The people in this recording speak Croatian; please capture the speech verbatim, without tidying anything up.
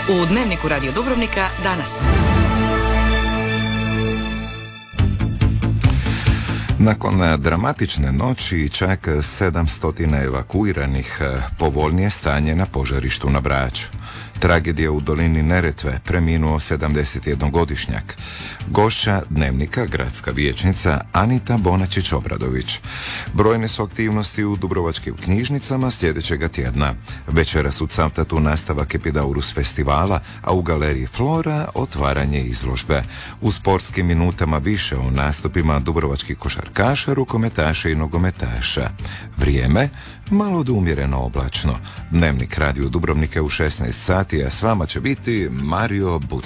U Dnevniku Radio Dubrovnika danas. Nakon dramatične noći i čak sedamsto evakuiranih, povoljnije stanje na požarištu na Braču. Tragedija u dolini Neretve, preminuo sedamdesetjednogodišnjak. Gošća Dnevnika, gradska vijećnica Anita Bonačić-Obradović. Brojne su aktivnosti u dubrovačkim knjižnicama sljedećega tjedna. Večeras u Cavtatu nastavak Epidaurus festivala, a u galeriji Flora otvaranje izložbe. U sportskim minutama više o nastupima dubrovačkih košarkaša, rukometaša i nogometaša. Vrijeme malo do umjereno oblačno. Dnevnik Radio Dubrovnika u šesnaest sati, a s vama će biti Mario Buc.